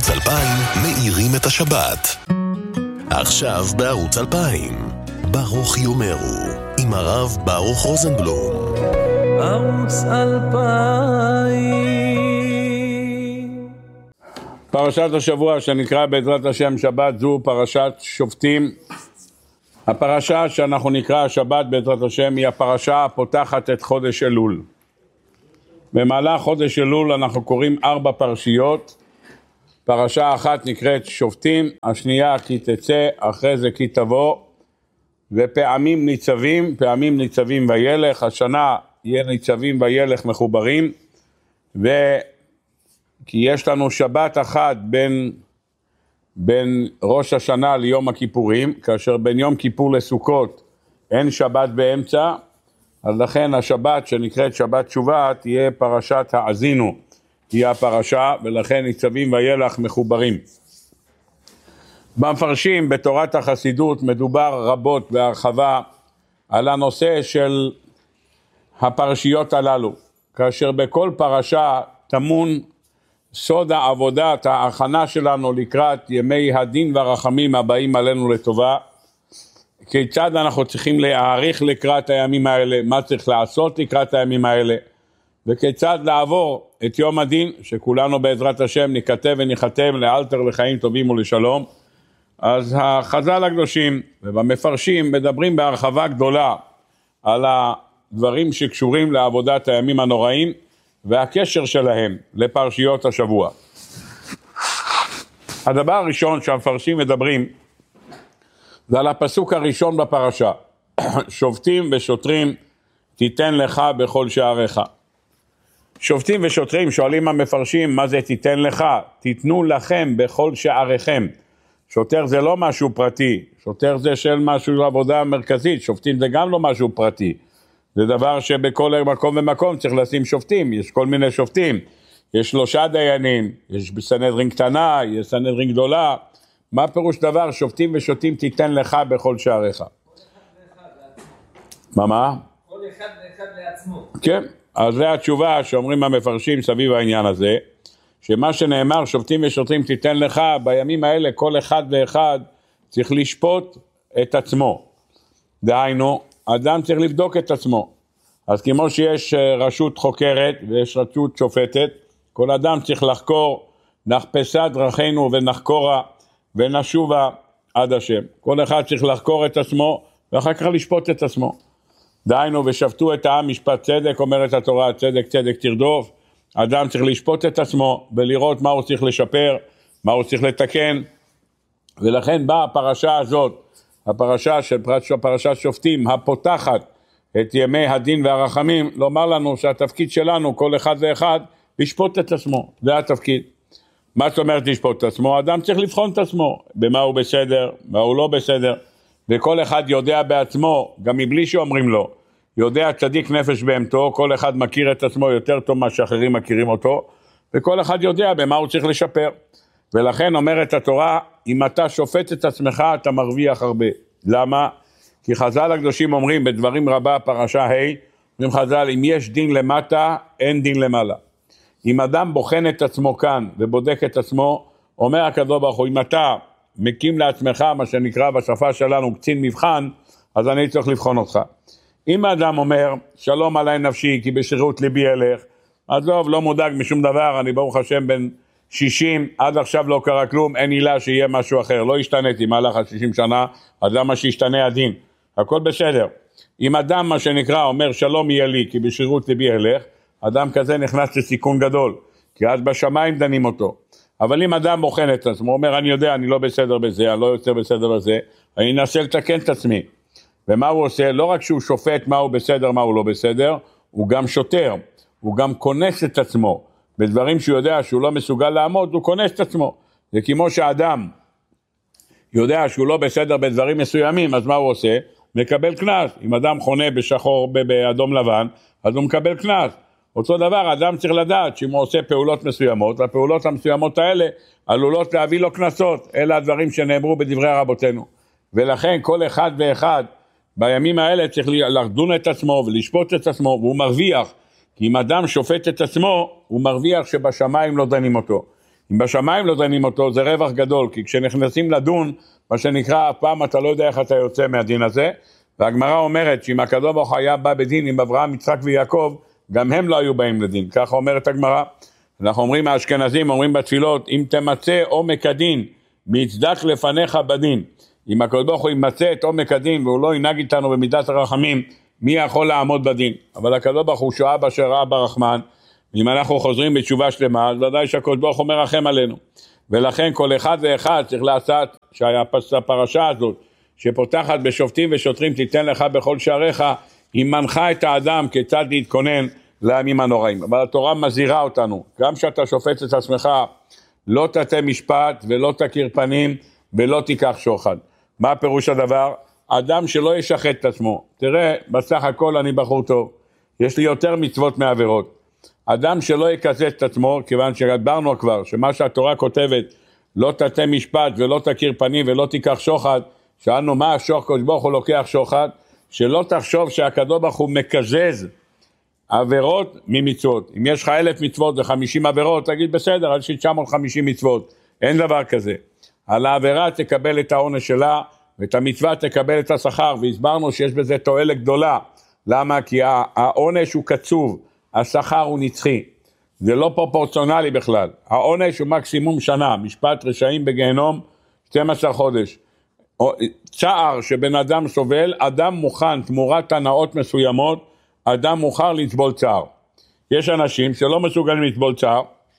בערוץ 2000 מאירים את השבת. עכשיו בערוץ 2000, ברוך יאמרו, עם הרב ברוך רוזנבלום. ערוץ 2000. פרשת השבוע שנקרא בעזרת השם שבת זו פרשת שופטים. הפרשה שאנחנו נקרא השבת בעזרת השם היא הפרשה הפותחת את חודש אלול. במהלך חודש אלול אנחנו קוראים 4 פרשיות. פרשה אחת נקראת שופטים, השנייה כי תצא, אחרי זה כי תבוא, ופעמים ניצבים וילך. השנה יהיה ניצבים וילך מחוברים, כי יש לנו שבת אחת בין ראש השנה ליום הכיפורים, כאשר בין יום כיפור לסוכות אין שבת באמצע, אז לכן השבת שנקראת שבת תשובה תהיה פרשת האזינו, תהיה הפרשה, ולכן ניצבים וילך מחוברים. במפרשים בתורת החסידות מדובר רבות בהרחבה על הנושא של הפרשיות הללו, כאשר בכל פרשה טמון סוד העבודת, ההכנה שלנו לקראת ימי הדין והרחמים הבאים עלינו לטובה. כיצד אנחנו צריכים להעריך לקראת הימים האלה, מה צריך לעשות לקראת הימים האלה, וכיצד לעבור את יום הדין, שכולנו בעזרת השם נכתב וניחתם לאלתר לחיים טובים ולשלום. אז החז"ל הקדושים ובמפרשים מדברים בהרחבה גדולה על הדברים שקשורים לעבודת הימים הנוראים, והקשר שלהם לפרשיות השבוע. הדבר הראשון שהמפרשים מדברים זה על הפסוק הראשון בפרשה, שופטים ושוטרים תיתן לך בכל שעריך. שופטים ושוטרים, שואלים המפרשים, מה זה תיתן לך? תיתנו לכם בכל שעריכם. שוטר זה לא משהו פרטי, שוטר זה של משהו עבודה מרכזית, שופטים זה גם לא משהו פרטי. זה דבר שבכל מקום ומקום צריך לשים שופטים, יש כל מיני שופטים, יש 3 דיינים, יש סנהדרין קטנה, יש סנהדרין גדולה. מה פירוש דבר שופטים ושוטים תיתן לך בכל שעריך? כל אחד לעצמו. מה? כל אחד ואחד לעצמו. כן, אז זה התשובה שאומרים המפרשים סביב העניין הזה, שמה שנאמר שופטים ושוטרים תיתן לך, בימים האלה כל אחד ואחד צריך לשפוט את עצמו. דהיינו, אדם צריך לבדוק את עצמו. אז כמו שיש רשות חוקרת ויש רשות שופטת, כל אדם צריך לחקור, נחפשה דרכינו ונחקורה ונשובה עד השם. כל אחד צריך לחקור את עצמו ואחר כך לשפוט את עצמו. דהיינו, ושפטו את העם משפט צדק, אומרת התורה, צדק צדק תרדוף. אדם צריך לשפוט את עצמו ולראות מה הוא צריך לשפר, מה הוא צריך לתקן. ולכן באה הפרשה הזאת, הפרשה של פרשת שופטים, הפותחת את ימי הדין והרחמים, לומר לנו שהתפקיד שלנו, כל אחד ואחד, לשפוט את עצמו. זה התפקיד. מה זאת אומרת לשפוט את עצמו? האדם צריך לבחון את עצמו, במה הוא בסדר, מה הוא לא בסדר, וכל אחד יודע בעצמו, גם מבלי שאומרים לו, יודע צדיק נפש בהמתו, כל אחד מכיר את עצמו יותר טוב מה שאחרים מכירים אותו, וכל אחד יודע במה הוא צריך לשפר. ולכן אומרת התורה, אם אתה שופט את עצמך, אתה מרוויח הרבה. למה? כי חז"ל הקדושים אומרים בדברים רבה, פרשה ה', אומרים חז"ל, אם יש דין למטה, אין דין למעלה. אם אדם בוחן את עצמו כאן ובודק את עצמו, אומר הקדוש ברוך הוא, אם אתה מקים לעצמך, מה שנקרא בשפה שלנו קצין מבחן, אז אני צריך לבחון אותך. אם האדם אומר, שלום עליי נפשי, כי בשירות ליבי אלך, עזוב, לא מודאג משום דבר, אני ברוך השם בן 60, עד עכשיו לא קרה כלום, אין עילה שיהיה משהו אחר, לא השתניתי מהלך 60 שנה, אז למה שישתנה הדין? הכל בסדר. אם אדם מה שנקרא אומר שלום יהיה לי, כי בשירות ליבי אלך, אדם כזה נכנס לסיכון גדול, כי אז בשמיים דנים אותו. אבל אם אדם בוחן את עצמו, אומר אני יודע, אני לא בסדר בזה, אני לא יוצא בסדר בזה, אני אנסה לתקן את עצמי. ומה הוא עושה? לא רק שהוא שופט מה הוא בסדר, מה הוא לא בסדר, הוא גם שוטר, הוא גם כונס את עצמו. בדברים שהוא יודע שהוא לא מסוגל לעמוד, הוא כונס את עצמו. זה כמו שהאדם יודע שהוא לא בסדר בדברים מסוימים, אז מה הוא עושה? מקבל קנס. אם אדם חונה בשחור, באדום לבן, אז הוא מקבל קנס. אותו דבר, אדם צריך לדעת שאם הוא עושה פעולות מסוימות, והפעולות המסוימות האלה עלולות להביא לו קנסות. אלה הדברים שנאמרו בדברי רבותינו. ולכן כל אחד ואחד בימים האלה צריך לדון את עצמו ולשפוט את עצמו, והוא מרוויח. כי אם אדם שופט את עצמו, הוא מרוויח שבשמיים לא דנים אותו. אם בשמיים לא דנים אותו, זה רווח גדול, כי כשנכנסים לדון, מה שנקרא, הפעם אתה לא יודע איך אתה יוצא מהדין הזה, והגמרא אומרת שאם הקדוש ברוך הוא היה בא בדין עם אברהם, יצחק ויעקב, גם הם לא היו באים לדין, ככה אומרת הגמרא. אנחנו אומרים, האשכנזים אומרים בתפילות, אם תמצא עומק הדין, ויצדק לפניך בדין. אם הקדוש ברוך הוא ימצא את עומק הדין, והוא לא ינהג איתנו במידת הרחמים, מי יכול לעמוד בדין? אבל הקדוש ברוך הוא שואה באשר ראה ברחמן, אם אנחנו חוזרים בתשובה שלמה, אז ודאי שהקדוש ברוך הוא מרחם עלינו. ולכן כל אחד ואחד צריך לעשות שהפרשה הזאת, שפותחת בשופטים ושוטרים תיתן לך בכל שעריך, היא מנחה את האדם כיצד להתכונן לימים הנוראים. אבל התורה מזהירה אותנו, גם שאתה שופט את עצמך, לא תטה משפט ולא תכיר פנים ולא תיקח שוחד. מה פירוש הדבר? אדם שלא ישחט את עצמו. תראה, בסך הכל אני בחור טוב, יש לי יותר מצוות מעבירות. אדם שלא יקזז את עצמו, כיוון שדיברנו כבר, שמה שהתורה כותבת, לא תטה משפט ולא תכיר פנים ולא תיקח שוחד, שאלנו מה הקדוש ברוך הוא לוקח שוחד, שלא תחשוב שהקדוש ברוך הוא מקזז עבירות ממצוות. אם יש לך 1,000 מצוות ו50 עבירות, תגיד בסדר, על 950 מצוות, אין דבר כזה. על העבירה תקבל את העונש שלה, ואת המצווה תקבל את השכר, והסברנו שיש בזה תועלת גדולה. למה? כי העונש הוא קצוב, השכר הוא נצחי. זה לא פרופורציונלי בכלל. העונש הוא מקסימום שנה, משפט רשעים בגיהנום 12 חודש. צער שבן אדם סובל, אדם מוכן תמורת הנאות מסוימות, אדם מוכן לסבול צער. יש אנשים שלא מסוגלים לסבול צער,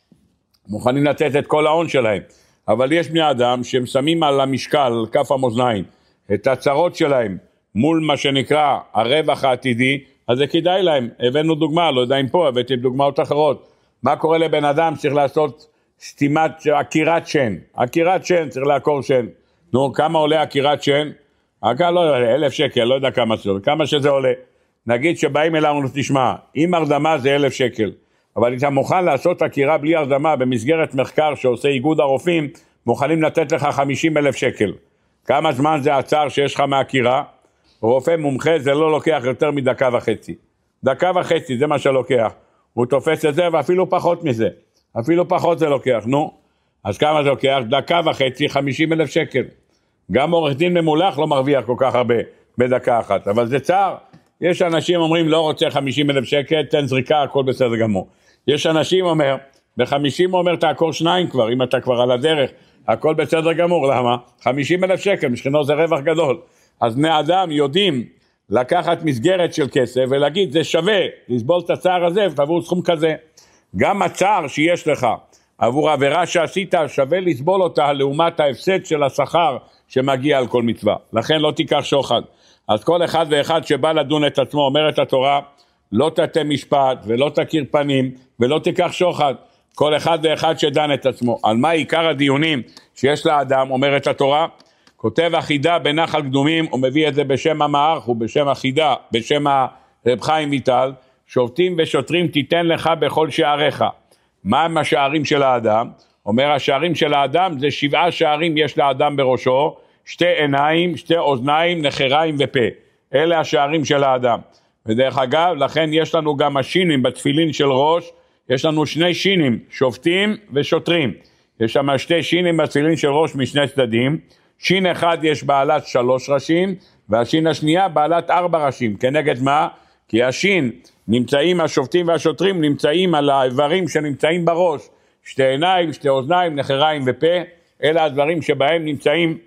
מוכנים לתת את כל ההון שלהם, אבל יש בני אדם שהם שמים על המשקל, על כף המאזניים, את הצרות שלהם מול מה שנקרא הרווח העתידי, אז זה כדאי להם. הבאנו דוגמה, לא יודע אם פה, הבאתי דוגמאות אחרות. מה קורה לבן אדם? צריך לעשות סתימת, עקירת שן. עקירת שן, צריך לעקור שן. נו, כמה עולה עקירת שן? לא עולה, 1,000 שקל, לא יודע כמה שזה עולה. נגיד שבאים אלינו, תשמע, עם הרדמה זה 1,000 שקל. אבל אתה מוכן לעשות עקירה בלי הרדמה, במסגרת מחקר שעושה איגוד הרופאים, מוכנים לתת לך 50,000 שקל. כמה זמן זה הצער שיש לך מהעקירה? רופא מומחה זה לא לוקח יותר מדקה וחצי. דקה וחצי זה מה שלוקח. הוא תופס את זה ואפילו פחות מזה. אפילו פחות זה לוקח, נו. אז כמה זה לוקח? דקה וחצי, 50,000 שקל. גם עורך דין ממולח לא מרוויח כל כך הרבה בדקה אחת. אבל זה צער. יש אנשים אומרים לא רוצה 50,000 שקל, תן זריקה, הכל בסדר גמור. יש אנשים אומר, ב50 אומר תעקור 2 כבר, אם אתה כבר על הדרך, הכל בסדר גמור. למה? 50,000 שקל, משכנו זה רווח גדול. אז בני אדם יודעים לקחת מסגרת של כסף ולהגיד זה שווה לסבול את הצער הזה ותעבור סכום כזה. גם הצער שיש לך עבור העבירה שעשית שווה לסבול אותה לעומת ההפסד של השכר שמגיע על כל מצווה. לכן לא תיקח שוחד. אז כל אחד ואחד שבא לדון את עצמו, אומרת התורה, לא תטה משפט ולא תכיר פנים ולא תיקח שוחד. כל אחד ואחד שדן את עצמו. על מה עיקר הדיונים שיש לאדם, אומרת התורה, כותב החידה בנחל קדומים, הוא מביא את זה בשם המערך ובשם החידה, בשם רב חיים ויטל, שופטים ושוטרים תיתן לך בכל שעריך. מה הם השערים של האדם? אומר השערים של האדם זה 7 שערים יש לאדם בראשו, 2 עיניים, 2 אוזניים, נחריים ופה. אלה השערים של האדם. ודרך אגב, לכן יש לנו גם השינים בתפילין של ראש, יש לנו 2 שינים, שופטים ושוטרים. יש שם 2 שינים בתפילין של ראש משני צדדים, שין אחד יש בעלת 3 ראשים, והשין השנייה בעלת 4 ראשים. כנגד מה? כי השין נמצאים, השופטים והשוטרים נמצאים על האיברים שנמצאים בראש. 2 עיניים, 2 אוזניים, נחריים ופה. אלה הדברים שבהם נמצאים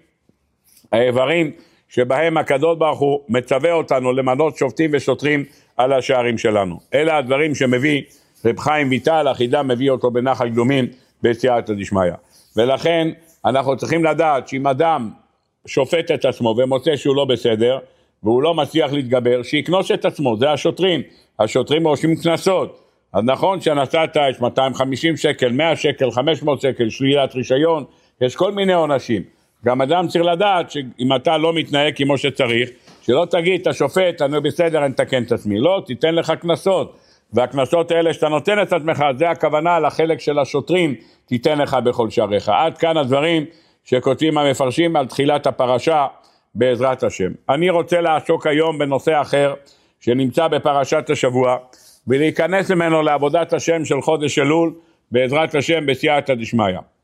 האיברים, שבהם הקדוש ברוך הוא מצווה אותנו למנות שופטים ושוטרים על השערים שלנו. אלה הדברים שמביא רב חיים ויטל, החידה מביא אותו בנחל קדומים בסייעתא דשמיא. ולכן אנחנו צריכים לדעת שאם אדם שופט את עצמו ומוצא שהוא לא בסדר, והוא לא מצליח להתגבר, שיקנוס את עצמו, זה השוטרים. השוטרים רושמים קנסות. אז נכון שנסעת יש 250 שקל, 100 שקל, 500 שקל, שלילת רישיון, יש כל מיני עונשים. גם אדם צריך לדעת שאם אתה לא מתנהג כמו שצריך, שלא תגיד, אתה שופט, אני בסדר, אני אתקן את עצמי. לא, תיתן לך קנסות. והקנסות האלה שאתה נותן את עצמך, זה הכוונה לחלק של השוטרים, תיתן לך בכל שעריך. עד כאן הדברים שכותבים המפרשים על תחילת הפרשה בעזרת השם. אני רוצה לעסוק היום בנושא אחר שנמצא בפרשת השבוע, ולהיכנס ממנו לעבודת השם של חודש אלול בעזרת השם בסייעתא דשמיא.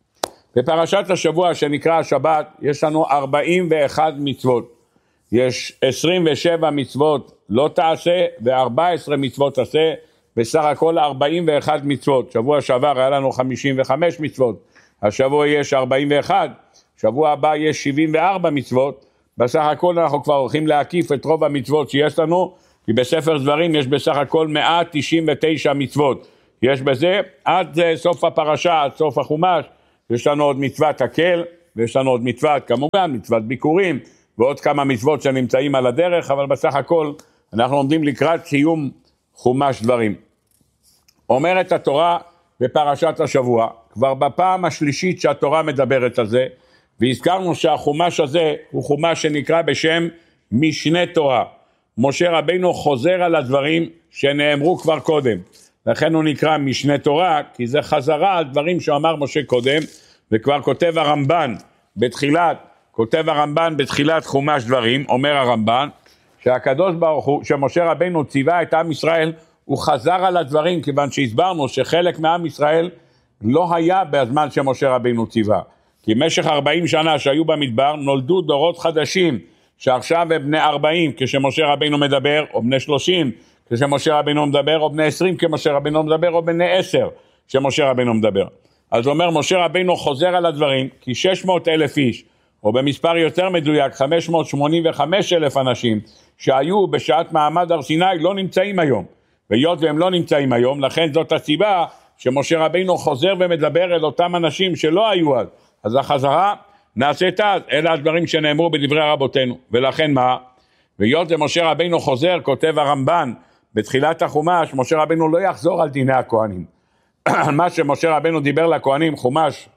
בפרשת השבוע שנקרא השבת, יש לנו 41 מצוות. יש 27 מצוות לא תעשה, ו14 מצוות תעשה, בסך הכל 41 מצוות. שבוע שעבר היה לנו 55 מצוות, השבוע יש 41, שבוע הבא יש 74 מצוות, בסך הכל אנחנו כבר הולכים להקיף את רוב המצוות שיש לנו, כי בספר דברים יש בסך הכל 199 מצוות. יש בזה עד סוף הפרשה, עד סוף החומש, יש לנו עוד מצוות הקל, ויש לנו עוד מצוות כמובן, מצוות ביקורים, ועוד כמה מצוות שנמצאים על הדרך, אבל בסך הכל אנחנו עומדים לקראת סיום חומש דברים. אומרת התורה בפרשת השבוע, כבר בפעם השלישית שהתורה מדברת על זה, והזכרנו שהחומש הזה הוא חומש שנקרא בשם משנה תורה. משה רבינו חוזר על הדברים שנאמרו כבר קודם, לכן הוא נקרא משנה תורה, כי זה חזרה על דברים שאמר משה קודם, וכבר כותב הרמב"ן בתחילת חומש דברים, אומר הרמב"ן, שהקדוש ברוך הוא, שמשה רבינו ציווה את עם ישראל, הוא חזר על הדברים, כיוון שהסברנו שחלק מעם ישראל לא היה בזמן שמשה רבינו ציווה. כי במשך 40 שנה שהיו במדבר, נולדו דורות חדשים, שעכשיו הם בני 40 כשמשה רבינו מדבר, או בני 30 כשמשה רבינו מדבר, או בני 20 כשמשה רבינו מדבר, או בני 10 כשמשה רבינו מדבר. אז אומר משה רבינו חוזר על הדברים, כי 600,000 איש, או במספר יותר מדויק 585,000 אנשים, שהיו בשעת מעמד הר סיני לא נמצאים היום. והיות והם לא נמצאים היום, לכן זאת הסיבה שמשה רבינו חוזר ומדבר אל אותם אנשים שלא היו אז. אז החזרה נעשית אז, אלה הדברים שנאמרו בדברי רבותינו. ולכן מה? והיות ומשה רבינו חוזר, כותב הרמב"ן, בתחילת החומש, משה רבינו לא יחזור על דיני הכהנים. מה שמשה רבינו דיבר לכהנים, חומש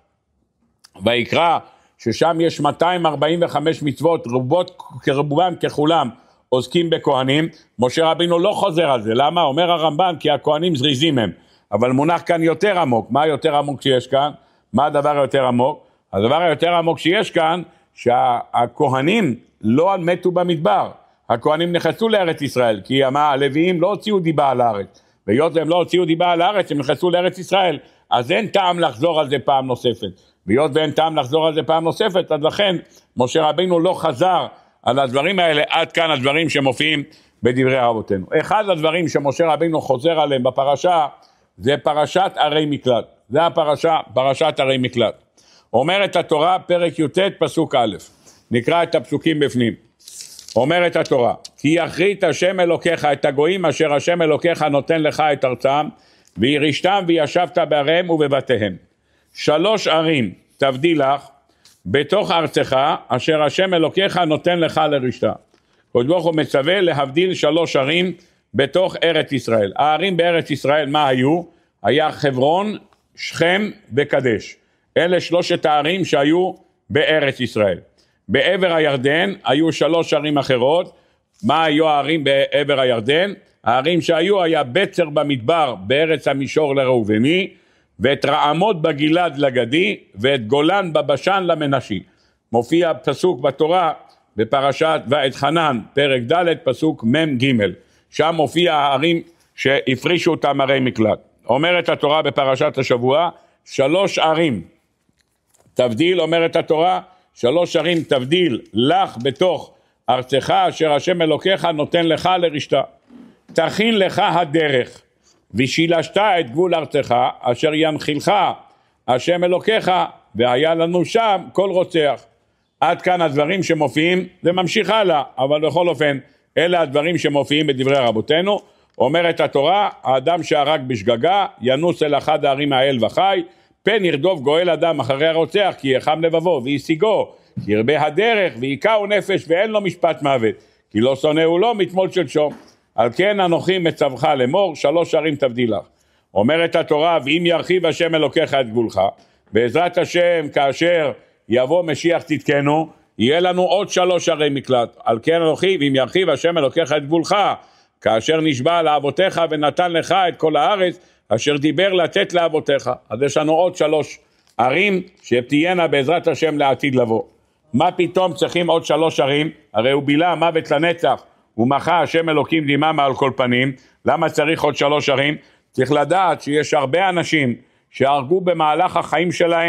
ויקרא, ששם יש 245 מצוות, רובם ככולם עוסקים בכהנים, משה רבינו לא חוזר על זה. למה? אומר הרמב"ן, כי הכהנים זריזים הם. אבל מונח כאן יותר עמוק. מה יותר עמוק שיש כאן? מה הדבר היותר עמוק? הדבר היותר עמוק שיש כאן, שהכהנים לא מתו במדבר. הכהנים נכנסו לארץ ישראל, כי הלוויים לא הוציאו דיבה על הארץ. והיות והם לא הוציאו דיבה על הארץ, הם נכנסו לארץ ישראל. אז אין טעם לחזור על זה פעם נוספת. והיות ואין טעם לחזור על זה פעם נוספת, אז לכן משה רבינו לא חזר על הדברים האלה. עד כאן הדברים שמופיעים בדברי רבותינו. אחד הדברים שמשה רבינו חוזר עליהם בפרשה, זה פרשת ערי מקלט. זה הפרשה, פרשת ערי מקלט. אומרת התורה, פרק י"ט פסוק א', נקרא את הפסוקים בפנים. אומרת התורה, כי יכרית השם אלוקיך את הגויים אשר השם אלוקיך נותן לך את ארצם, וירשתם וישבת בעריהם ובבתיהם. 3 ערים תבדיל לך בתוך ארצך אשר השם אלוקיך נותן לך לרשתה. הקדוש ברוך הוא מצווה להבדיל 3 ערים בתוך ארץ ישראל. הערים בארץ ישראל מה היו? היה חברון, שכם וקדש. אלה 3 הערים שהיו בארץ ישראל. בעבר הירדן היו 3 ערים אחרות. מה היו הערים בעבר הירדן? הערים שהיו היה בצר במדבר בארץ המישור לראובני, ואת רעמות בגלעד לגדי, ואת גולן בבשן למנשי. מופיע פסוק בתורה בפרשת ואת חנן, פרק ד' פסוק מ' ג'. שם מופיע הערים שהפרישו אותם ערי מקלט. אומרת התורה בפרשת השבוע, 3 ערים תבדיל, אומרת התורה, 3 ערים תבדיל לך בתוך ארצך אשר השם אלוקיך נותן לך לרשתה. תכין לך הדרך ושילשת את גבול ארצך אשר ינחילך השם אלוקיך, והיה לנו שם כל רוצח. עד כאן הדברים שמופיעים, זה ממשיך הלאה, אבל בכל אופן אלה הדברים שמופיעים בדברי רבותינו. אומרת התורה, האדם שהרג בשגגה ינוס אל אחד הערים האל וחי, פן ירדוף גואל אדם אחרי הרוצח, כי יחם לבבו וישיגו, כי ירבה הדרך ויקעו נפש ואין לו משפט מוות, כי לא שונאו לו מתמול של שום. על כן אנוכי מצווך לאמור, 3 ערים תבדיל לך. אומרת התורה, ואם ירחיב השם אלוקיך את גבולך, בעזרת השם כאשר יבוא משיח צדקנו, יהיה לנו עוד 3 ערי מקלט. על כן אנוכי, ואם ירחיב השם אלוקיך את גבולך, כאשר נשבע לאבותיך ונתן לך את כל הארץ, אשר דיבר לתת לאבותיך. אז יש לנו עוד 3 ערים שתהיינה בעזרת השם לעתיד לבוא. מה פתאום צריכים עוד 3 ערים? הרי הוא בילה מוות לנצח, ומחה השם אלוקים דממה על כל פנים. למה צריך עוד 3 ערים? צריך לדעת שיש הרבה אנשים שהרגו במהלך החיים שלהם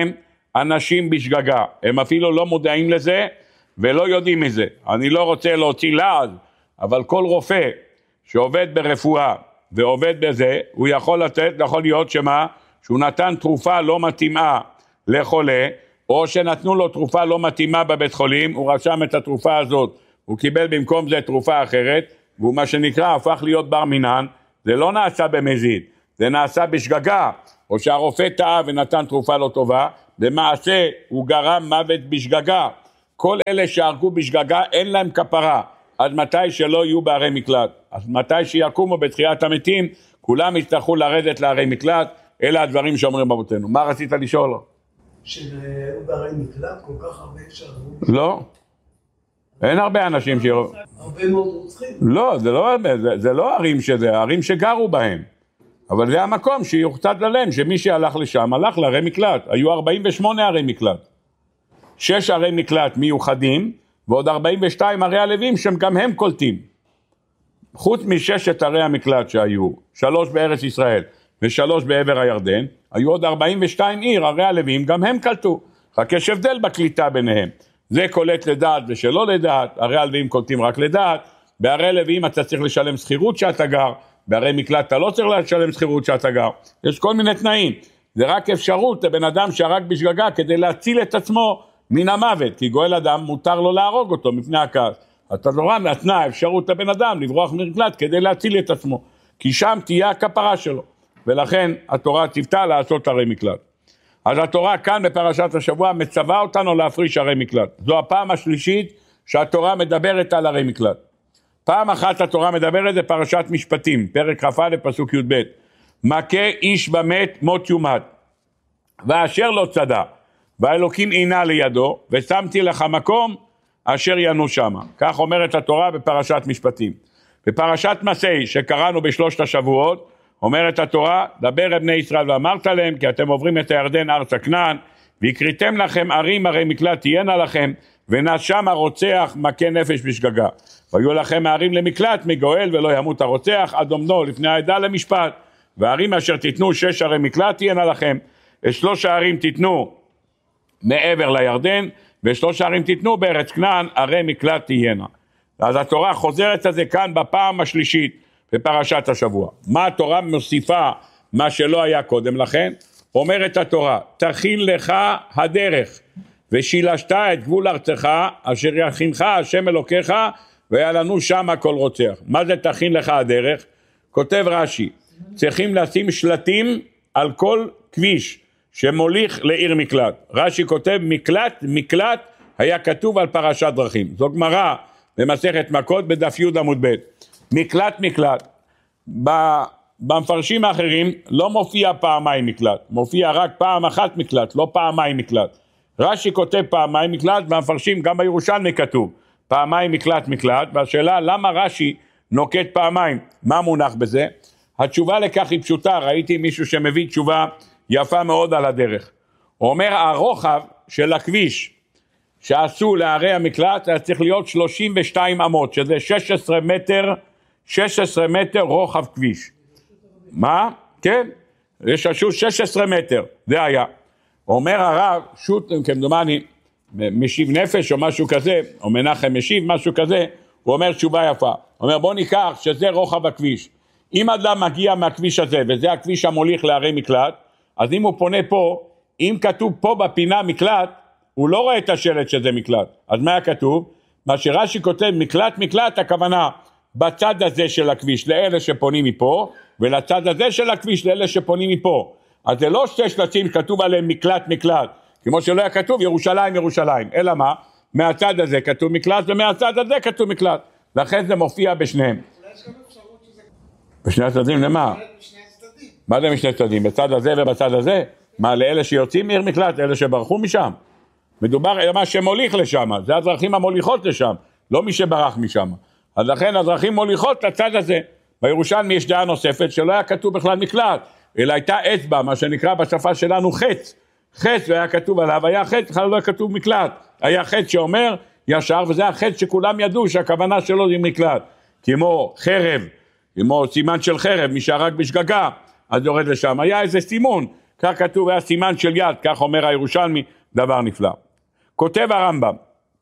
אנשים בשגגה, הם אפילו לא מודעים לזה ולא יודעים מזה. אני לא רוצה להוציא לעז, אבל כל רופא שעובד ברפואה ועובד בזה, הוא יכול לתת, יכול להיות שמה? שהוא נתן תרופה לא מתאימה לחולה, או שנתנו לו תרופה לא מתאימה בבית חולים, הוא רשם את התרופה הזאת, הוא קיבל במקום זה תרופה אחרת, והוא מה שנקרא הפך להיות בר מינן. זה לא נעשה במזיד, זה נעשה בשגגה, או שהרופא טעה ונתן תרופה לא טובה, במעשה הוא גרם מוות בשגגה. כל אלה שהרגו בשגגה אין להם כפרה, עד מתי שלא יהיו בערי מקלט. אז מתי שיקומו בתחיית המתים, כולם יצטרכו לרדת לערי מקלט. אלה הדברים שאומרים אבותינו. מה רצית לשאול? שהוא בערי מקלט כל כך הרבה שהרגו? לא. אין הרבה אנשים שיראו. הרבה מאוד רוצחים. לא, זה לא ערים שזה, ערים שגרו בהם. אבל זה המקום שיוחצת להם, שמי שהלך לשם, הלך לערי מקלט. היו 48 ערי מקלט. 6 ערי מקלט מיוחדים, ועוד 42 ערי הלווים שגם הם קולטים. חוץ מ6 ערי המקלט שהיו, 3 בארץ ישראל ו3 בעבר הירדן, היו עוד 42 עיר, ערי הלווים, גם הם קלטו. רק יש הבדל בקליטה ביניהם. זה קולט לדעת ושלא לדעת, ערי הלווים קולטים רק לדעת, בערי הלווים אתה צריך לשלם שכירות שאתה גר, בערי מקלט אתה לא צריך לשלם שכירות שאתה גר. יש כל מיני תנאים. זה רק אפשרות לבן אדם שהרג בשגגה כדי להציל את עצמו מן המוות, כי גואל אדם מותר לו להרוג אותו מפני הכעס. התורה נתנה אפשרות לבן אדם לברוח ממקלט כדי להציל את עצמו, כי שם תהיה הכפרה שלו, ולכן התורה ציוותה לעשות ערי מקלט. אז התורה כאן בפרשת השבוע מצווה אותנו להפריש ערי מקלט. זו הפעם השלישית שהתורה מדברת על ערי מקלט. פעם אחת התורה מדברת בפרשת משפטים, פרק כ"א פסוק י"ב. מכה איש במת מות יומת, ואשר לא צדק, והאלוקים עינה לידו, ושמתי לך מקום אשר ינו שמה. כך אומרת התורה בפרשת משפטים. בפרשת מסעי שקראנו בשלושת השבועות, אומרת התורה, דבר אל בני ישראל ואמרת להם, כי אתם עוברים את הירדן ארץ הכנען, והקריתם לכם ערים ערי מקלט תהיינה לכם, ונשם הרוצח מכה נפש בשגגה. והיו לכם הערים למקלט מגואל ולא ימות הרוצח, עד עומדו לפני העדה למשפט. והערים אשר תיתנו 6 ערי מקלט תהיינה לכם, 3 הערים תיתנו מעבר לירדן, ו3 ערים תיתנו בארץ כנען, ערי מקלט תהיינה. אז התורה חוזרת את זה כאן בפעם השלישית בפרשת השבוע. מה התורה מוסיפה מה שלא היה קודם לכן? אומרת התורה, תכין לך הדרך, ושילשת את גבול ארצך, אשר יכינך השם אלוקיך, והיה לנו שם כל רוצח. מה זה תכין לך הדרך? כותב רש"י, צריכים לשים שלטים על כל כביש שמוליך לעיר מקלט. רש"י כותב מקלט היה כתוב על פרשת דרכים. זו גמרא במסכת מכות בדף י' עמוד ב'. מקלט. במפרשים האחרים לא מופיע פעמיים מקלט, מופיע רק פעם אחת מקלט, לא פעמיים מקלט. רש"י כותב פעמיים מקלט, והמפרשים גם בירושלמי כתוב פעמיים מקלט, והשאלה למה רש"י נוקט פעמיים, מה מונח בזה? התשובה לכך היא פשוטה, ראיתי מישהו שמביא תשובה יפה מאוד על הדרך. הוא אומר הרוחב של הכביש שעשו לערי המקלט היה צריך להיות 32 אמות, שזה 16 מטר רוחב כביש. מה? כן, יש 16 מטר, זה היה. אומר הרב, שוט, כמדומני, משיב נפש או משהו כזה, או מנחם משיב, משהו כזה, הוא אומר תשובה יפה. הוא אומר בוא ניקח שזה רוחב הכביש. אם אדם מגיע מהכביש הזה, וזה הכביש המוליך לערי מקלט, אז אם הוא פונה פה, אם כתוב פה בפינה מקלט, הוא לא רואה את השלט שזה מקלט. אז מה היה כתוב? מה שרש"י כותב מקלט, הכוונה בצד הזה של הכביש לאלה שפונים מפה, ולצד הזה של הכביש לאלה שפונים מפה. אז זה לא 2 שלטים כתוב עליהם מקלט, כמו שלא היה כתוב ירושלים, אלא מה? מהצד הזה כתוב מקלט, ומהצד הזה כתוב מקלט. לכן זה מופיע בשניהם. אולי יש גם אפשרות שזה... בשני הצדדים למה? בשני הצדדים. מה זה משני צדדים? בצד הזה ובצד הזה? מה, לאלה שיוצאים מעיר מקלט, אלה שברחו משם? מדובר על מה שמוליך לשם, זה הדרכים המוליכות לשם, לא מי שברח משם. אז לכן הדרכים מוליכות לצד הזה. בירושלמי יש דעה נוספת שלא היה כתוב בכלל מקלט, אלא הייתה אצבע, מה שנקרא בשפה שלנו חץ, והיה כתוב עליו, היה חץ, בכלל לא היה כתוב מקלט, היה חץ שאומר ישר, וזה החץ שכולם ידעו שהכוונה שלו זה מקלט, כמו חרב, כמו סימן של חרב, מי שהרג בשגגה, אז יורד לשם, היה איזה סימון, כך כתוב, היה סימן של יד, כך אומר הירושלמי, דבר נפלא. כותב הרמב"ם,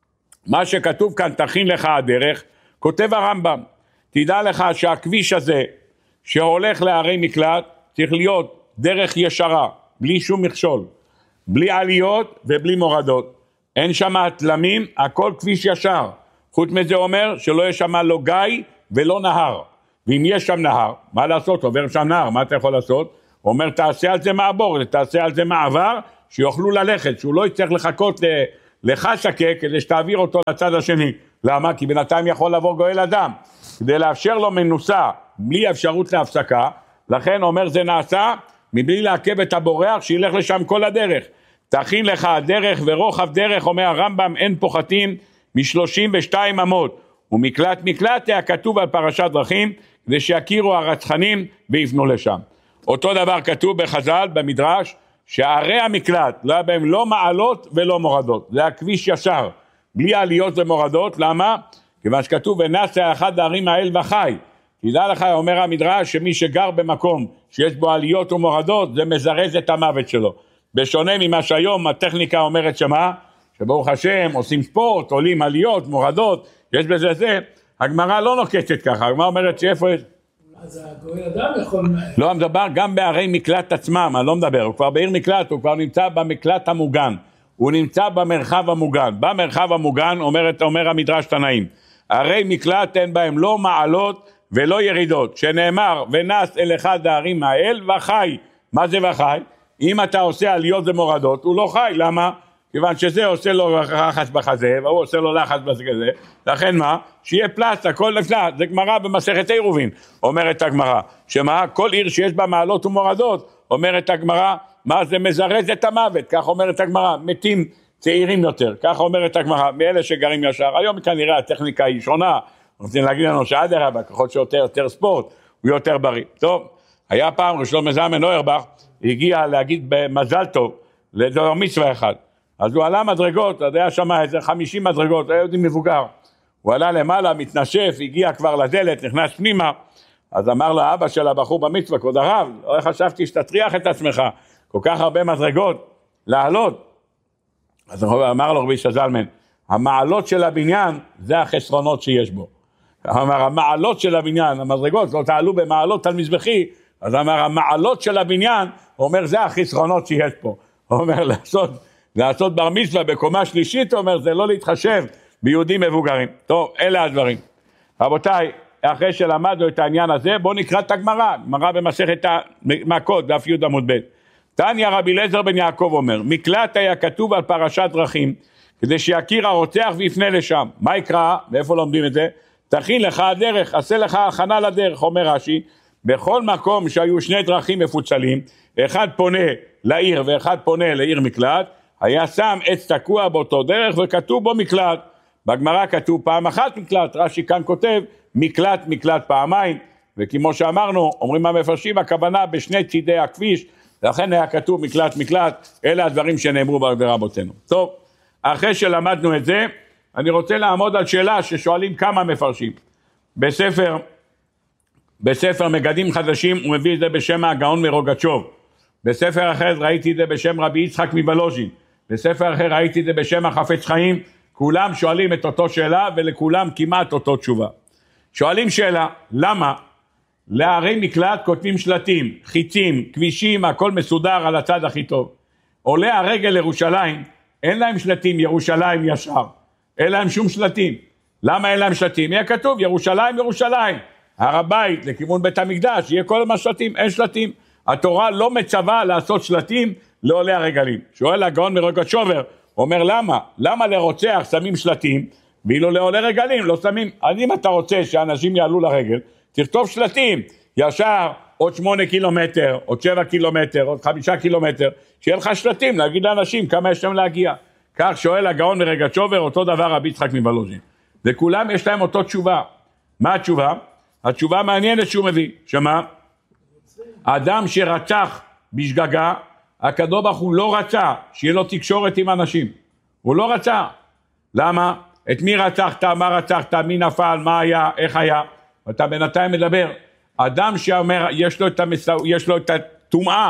מה שכתוב כאן תכין לך הדרך, כותב הרמב"ם, תדע לך שהכביש הזה שהולך לערי מקלט צריך להיות דרך ישרה, בלי שום מכשול, בלי עליות ובלי מורדות, אין שם תלמים, הכל כביש ישר. חוץ מזה אומר שלא יש שם לא גיא ולא נהר, ואם יש שם נהר, מה לעשות? עובר שם נהר, מה אתה יכול לעשות? הוא אומר תעשה על זה מעבור, תעשה על זה מעבר, שיוכלו ללכת, שהוא לא יצטרך לחכות לך שקה כדי שתעביר אותו לצד השני. למה? כי בינתיים יכול לבוא גואל אדם, כדי לאפשר לו מנוסה בלי אפשרות להפסקה, לכן אומר זה נעשה מבלי לעכב את הבורח שילך לשם כל הדרך. תכין לך הדרך ורוחב דרך, אומר הרמב"ם, אין פוחתים מ32 אמות, ומקלט מקלט היה כתוב על פרשת דרכים, כדי שיכירו הרצחנים ויפנו לשם. אותו דבר כתוב בחז"ל במדרש, שערי המקלט לא היה בהם לא מעלות ולא מורדות, זה הכביש ישר, בלי עליות ומורדות. למה? כיוון שכתוב ונסע אחד הערים האל וחי. תדע לך, אומר המדרש, שמי שגר במקום שיש בו עליות ומורדות, זה מזרז את המוות שלו. בשונה ממה שהיום הטכניקה אומרת שמה, שברוך השם עושים ספורט, עולים עליות, מורדות, יש בזה זה, הגמרא לא נוקטת ככה, הגמרא אומרת שאיפה יש... אז הגואל אדם יכול... לא, מדבר גם בערי מקלט עצמם, אני לא מדבר, הוא כבר בעיר מקלט, הוא כבר נמצא במקלט המוגן, הוא נמצא במרחב המוגן, במרחב המוגן אומר המדרש תנאים, ערי מקלט אין בהם לא מעלות ולא ירידות, שנאמר ונס אל אחד הערים האל וחי. מה זה וחי? אם אתה עושה עליות ומורדות, הוא לא חי, למה? כיוון שזה עושה לו לחץ בחזה, והוא עושה לו לחץ בזה, לכן מה? שיהיה פלסט, הכל נפלא, זה גמרא במסכת עירובין, אומרת הגמרא, שמה? כל עיר שיש בה מעלות ומורדות, אומרת הגמרא, מה זה מזרז את המוות, כך אומרת הגמרא, מתים צעירים יותר, כך אומרת הגמרא, מאלה שגרים ישר. היום כנראה הטכניקה היא שונה, רוצים להגיד לנו שאדרבה, ככל שיותר ספורט, הוא יותר בריא. טוב, היה פעם שלמה זלמן אוירבך, הגיע להגיד במזל טוב, לדבר מצווה אחד, אז הוא עלה מדרגות, היה שם איזה 50 מדרגות, היה יהודי מבוגר, הוא עלה למעלה, מתנשף, הגיע כבר לדלת, נכנס פנימה, אז אמר לו האבא של הבחור במצווה, כבוד הרב, לא חשבתי שתטריח את עצמך, כל כך הרבה מדרגות, לעלות. אז אמר לו רבי זלמן, המעלות של הבניין, זה החסרונות שיש בו. אמר, המעלות של הבניין, המדרגות, לא תעלו במעלות על מזבחי, אז אמר, המעלות של הבניין, הוא אומר, זה החסרונות שיש פה. הוא אומר, לעשות בר מצווה בקומה שלישית, הוא אומר, זה לא להתחשב ביהודים מבוגרים. טוב, אלה הדברים. רבותיי, אחרי שלמדנו את העניין הזה, בואו נקרא את הגמרא, גמרא במסכת מכות, דף י' עמוד ב'. תניא רבי אליעזר בן יעקב אומר, מקלט היה כתוב על פרשת דרכים, כדי שיכיר הרוצח ויפנה לשם. מה יקרא? ואיפה לומדים את זה? תכין לך הדרך, עשה לך הכנה לדרך, אומר רש"י, בכל מקום שהיו שני דרכים מפוצלים, אחד פונה לעיר ואחד פונה לעיר מקלט, היה שם עץ תקוע באותו דרך וכתוב בו מקלט. בגמרא כתוב פעם אחת מקלט, רש"י כאן כותב מקלט פעמיים, וכמו שאמרנו, אומרים המפרשים, הכוונה בשני צידי הכביש, לכן היה כתוב מקלט, אלה הדברים שנאמרו ברבותינו. טוב, אחרי שלמדנו את זה, אני רוצה לעמוד על שאלה ששואלים כמה מפרשים. בספר מגדים חדשים הוא מביא את זה בשם הגאון מרוגצ'וב, בספר אחר ראיתי את זה בשם רבי יצחק מבלוז'ין, בספר אחר ראיתי את זה בשם החפץ חיים, כולם שואלים את אותו שאלה ולכולם כמעט אותו תשובה. שואלים שאלה, למה לערי מקלט כותבים שלטים, חיצים, כבישים, הכל מסודר על הצד הכי טוב. עולה הרגל לירושלים, אין להם שלטים ירושלים ישר, אין להם שום שלטים. למה אין להם שלטים? יהיה כתוב ירושלים, הר הבית לכיוון בית המקדש, יהיה כל מה שלטים, אין שלטים. התורה לא מצווה לעשות שלטים לעולי הרגלים. שואל הגאון מרוגצ'ובר, אומר למה לרוצח שמים שלטים, ואילו לעולי רגלים לא שמים. אז אם אתה רוצה שאנשים יעלו לרגל, תכתוב שלטים, ישר עוד 8 קילומטר, עוד 7 קילומטר, עוד 5 קילומטר, שיהיה לך שלטים להגיד לאנשים כמה יש להם להגיע. כך שואל הגאון מרוגצ'ובר, אותו דבר רבי יצחק מבלוז'ין. וכולם יש להם אותו תשובה. מה התשובה? התשובה מעניינת שהוא מביא, שמה? האדם שרצח בשגגה, הקדוש ברוך הוא לא רצה שיהיה לו תקשורת עם אנשים. הוא לא רצה. למה? את מי רצחת, מה רצחת, מי נפל, מה היה, איך היה? אתה בינתיים מדבר. אדם שאומר, יש לו את הטומאה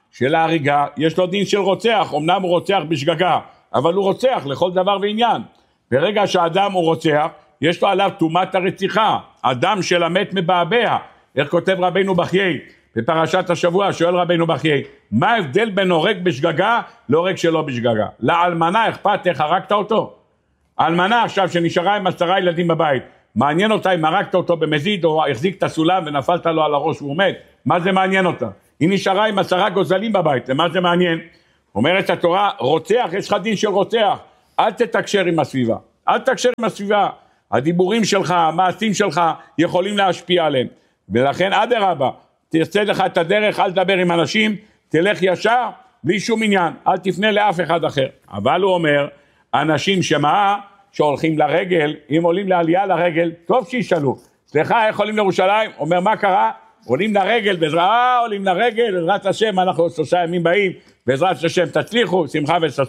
של ההריגה, יש לו דין של רוצח, אמנם הוא רוצח בשגגה, אבל הוא רוצח לכל דבר ועניין. ברגע שהאדם הוא רוצח, יש לו עליו תומת הרציחה, הדם של המת מבעבע. איך כותב רבינו בחיי בפרשת השבוע, שואל רבינו בחיי, מה ההבדל בין הורג בשגגה להורג שלא בשגגה? לאלמנה אכפת איך הרגת אותו? האלמנה עכשיו שנשארה עם 10 ילדים בבית, מעניין אותה אם הרגת אותו במזיד או החזיק את הסולם ונפלת לו על הראש והוא מת? מה זה מעניין אותה? היא נשארה עם 10 גוזלים בבית, למה זה מעניין? אומרת התורה, רוצח, יש לך דין של רוצח, אל תתקשר עם הסביבה, אל תקשר עם הסביבה, הדיבורים שלך, המעשים שלך יכולים להשפיע עליהם, ולכן אדרבה, תרצה לך את הדרך, אל תדבר עם אנשים, תלך ישר, בלי שום עניין, אל תפנה לאף אחד אחר. אבל הוא אומר, אנשים שהולכים לרגל, אם עולים לעלייה לרגל, טוב שישאלו, סליחה, איך עולים לירושלים? אומר, מה קרה? עולים לרגל, עולים לרגל, בעזרת השם, אנחנו 3 ימים באים, בעזרת השם תצליחו, שמחה וששון.